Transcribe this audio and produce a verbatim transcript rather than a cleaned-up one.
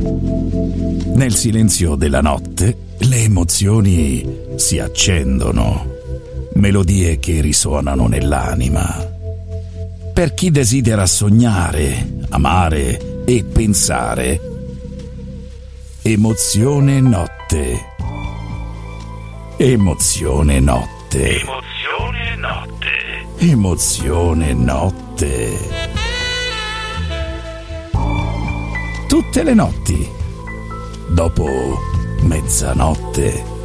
Nel silenzio della notte le emozioni si accendono, melodie che risuonano nell'anima. Per chi desidera sognare, amare e pensare, emozione notte. Emozione notte. Emozione notte. Emozione notte. Tutte le notti, dopo mezzanotte.